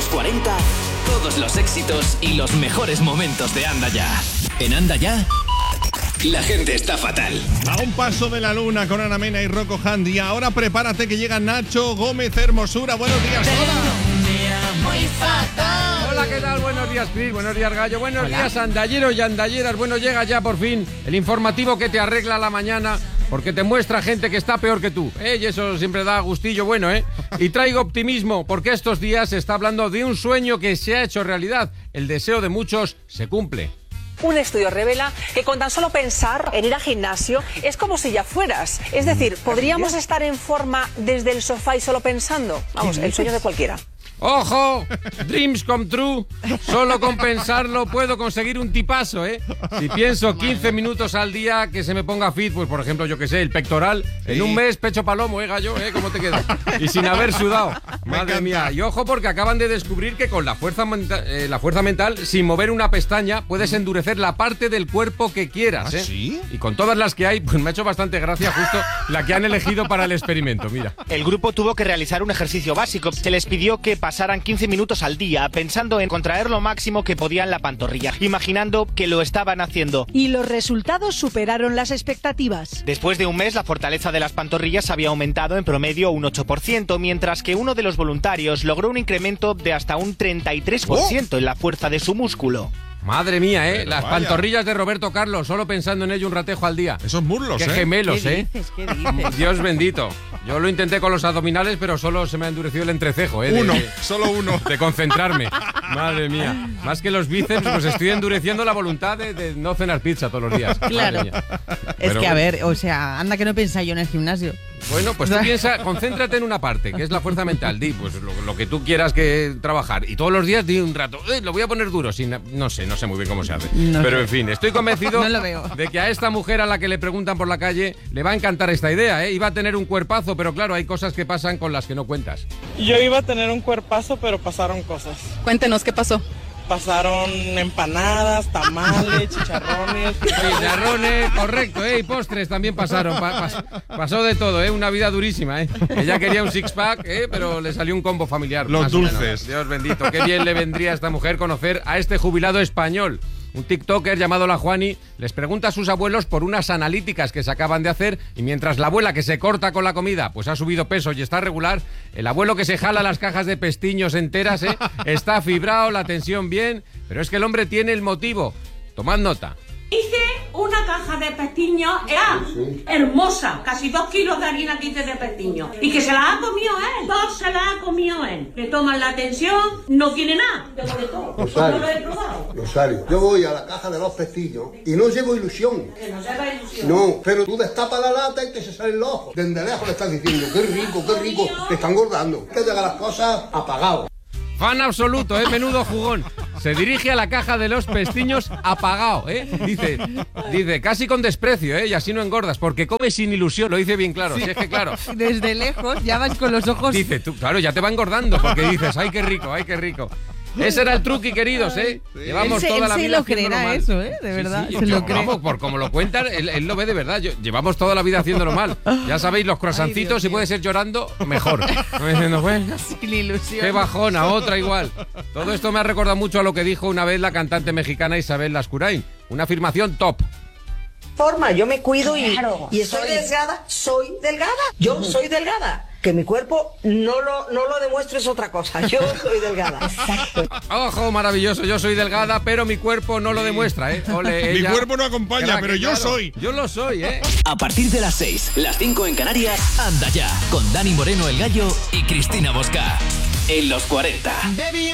los 40, todos los éxitos y los mejores momentos de Anda Ya. En Anda Ya, la gente está fatal. A un paso de la luna con Ana Mena y Rocco Handy. Ahora prepárate que llega Nacho Gómez Hermosura. Buenos días, hola. Muy fatal. Hola, ¿qué tal? Buenos días, Cris. Buenos días, Gallo. Buenos días, andalleros y andalleras. Bueno, llega ya por fin el informativo que te arregla la mañana, porque te muestra gente que está peor que tú, y eso siempre da gustillo bueno, Y traigo optimismo, porque estos días se está hablando de un sueño que se ha hecho realidad. El deseo de muchos se cumple. Un estudio revela que con tan solo pensar en ir al gimnasio es como si ya fueras. Es decir, podríamos estar en forma desde el sofá y solo pensando. Vamos, el sueño de cualquiera. ¡Ojo! Dreams come true. Solo con pensarlo puedo conseguir un tipazo, Si pienso 15 minutos al día que se me ponga fit, pues por ejemplo, yo que sé, el pectoral, en un mes pecho palomo, Gallo, ¿cómo te queda? Y sin haber sudado. Madre mía. Y ojo, porque acaban de descubrir que con la fuerza mental, sin mover una pestaña, puedes endurecer la parte del cuerpo que quieras, ¿Ah, sí? Y con todas las que hay, pues me ha hecho bastante gracia justo la que han elegido para el experimento, mira. El grupo tuvo que realizar un ejercicio básico. Se les pidió que pasaran 15 minutos al día pensando en contraer lo máximo que podían la pantorrilla, imaginando que lo estaban haciendo. Y los resultados superaron las expectativas. Después de un mes, la fortaleza de las pantorrillas había aumentado en promedio un 8%, mientras que uno de los voluntarios logró un incremento de hasta un 33% en la fuerza de su músculo. Madre mía, Pero las vaya. pantorrillas de Roberto Carlos, solo pensando en ello un ratejo al día. Esos muslos, Qué gemelos, ¿Qué dices? Dios bendito. Yo lo intenté con los abdominales, pero solo se me ha endurecido el entrecejo, Solo uno. de concentrarme. Madre mía. Más que los bíceps, pues estoy endureciendo la voluntad de no cenar pizza todos los días. Claro. Madre mía. Es Pero que, a bueno. ver, o sea, anda que no pensáis yo en el gimnasio. Bueno, pues tú piensa, concéntrate en una parte, que es la fuerza mental. Di, pues lo que tú quieras que trabajar. Y todos los días di un rato, lo voy a poner duro. No sé muy bien cómo se hace. Pero en fin, estoy convencido No lo veo. de que a esta mujer a la que le preguntan por la calle le va a encantar esta idea, Iba a tener un cuerpazo, pero claro, hay cosas que pasan con las que no cuentas. Yo iba a tener un cuerpazo, pero pasaron cosas. Cuéntenos, ¿qué pasó? Pasaron empanadas, tamales, chicharrones. Chicharrones, correcto, y postres también pasaron. Pasó de todo, una vida durísima, Ella quería un six-pack, pero le salió un combo familiar. Los más o menos. dulces. Dios bendito, qué bien le vendría a esta mujer conocer a este jubilado español. Un tiktoker llamado La Juani les pregunta a sus abuelos por unas analíticas que se acaban de hacer, y mientras la abuela que se corta con la comida pues ha subido peso y está regular, el abuelo que se jala las cajas de pestiños enteras, está fibrado, la tensión bien, pero es que el hombre tiene el motivo. Tomad nota. Hice una caja de pestiños, era hermosa, casi 2 kilos de harina que hice de pestiños. Y que se la ha comido él, 2 se la ha comido él. Le toman la atención, no tiene nada, de todo. Rosario, No lo he probado. Rosario, yo voy a la caja de los pestillos y no llevo ilusión. Que no sepa ilusión. No, pero tú destapas la lata y te se salen los ojos. Desde lejos le estás diciendo, qué rico, te están engordando. Que te haga las cosas apagado. Fan absoluto, menudo jugón. Se dirige a la caja de los pestiños apagado, Dice, casi con desprecio, y así no engordas, porque comes sin ilusión, lo dice bien claro, si es que claro. Desde lejos ya vas con los ojos. Dice, tú, claro, ya te va engordando, porque dices, ay, qué rico. Ese era el truqui, queridos, Llevamos toda la él se vida lo creerá mal. eso, de verdad, Sí, se lo cree. vamos, por como lo cuentan, él lo ve de verdad. Llevamos toda la vida haciéndolo mal. Ya sabéis, los croissancitos, si puede ser llorando, mejor. No diciendo, bueno, Sin ilusión. qué bajona, otra igual. Todo esto me ha recordado mucho a lo que dijo una vez la cantante mexicana Isabel Lascurain. Una afirmación top. Forma, yo me cuido y Soy delgada, yo soy delgada. Que mi cuerpo no lo demuestre es otra cosa, yo soy delgada. Ojo, maravilloso, yo soy delgada, pero mi cuerpo no lo demuestra, Ole, Mi ella. cuerpo no acompaña, Crack, pero yo claro. soy. Yo lo soy, A partir de las 6, las 5 en Canarias, Anda Ya, con Dani Moreno el Gallo y Cristina Bosca. En los 40.